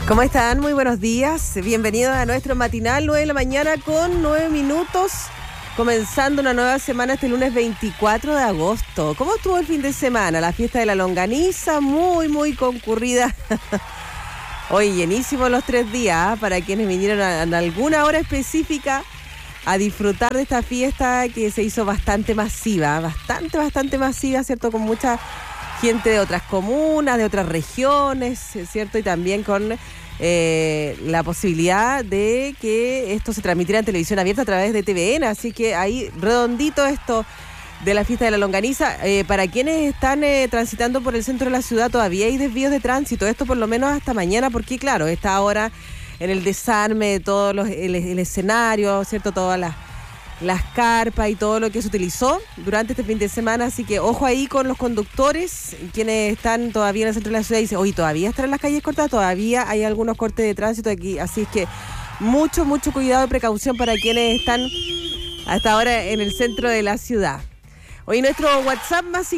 ¿Cómo están? Muy buenos días. Bienvenidos a nuestro matinal, 9 de la mañana con 9 minutos. Comenzando una nueva semana este lunes 24 de agosto. ¿Cómo estuvo el fin de semana? La fiesta de la longaniza, muy concurrida. Hoy llenísimo los 3 días, para quienes vinieron en alguna hora específica a disfrutar de esta fiesta que se hizo bastante masiva, bastante masiva, ¿cierto? Con mucha gente de otras comunas, de otras regiones, ¿cierto? Y también con la posibilidad de que esto se transmitiera en televisión abierta a través de TVN, así que ahí redondito esto de la fiesta de la longaniza. Para quienes están transitando por el centro de la ciudad, todavía hay desvíos de tránsito, esto por lo menos hasta mañana, porque claro, está ahora en el desarme de todo el escenario, ¿cierto? Todas las carpas y todo lo que se utilizó durante este fin de semana, así que ojo ahí con los conductores, quienes están todavía en el centro de la ciudad y dicen, oye, todavía están las calles cortadas, todavía hay algunos cortes de tránsito aquí, así es que mucho cuidado y precaución para quienes están hasta ahora en el centro de la ciudad. Hoy nuestro WhatsApp más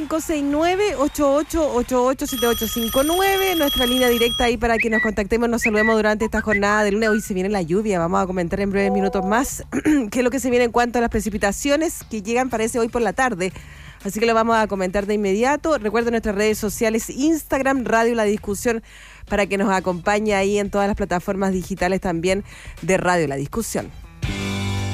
569-8888-7859, nuestra línea directa ahí para que nos contactemos, nos saludemos durante esta jornada de lunes. Hoy se viene la lluvia, vamos a comentar en breves minutos más qué es lo que se viene en cuanto a las precipitaciones que llegan, parece, hoy por la tarde. Así que lo vamos a comentar de inmediato. Recuerden nuestras redes sociales, Instagram, Radio La Discusión, para que nos acompañe ahí en todas las plataformas digitales también de Radio La Discusión.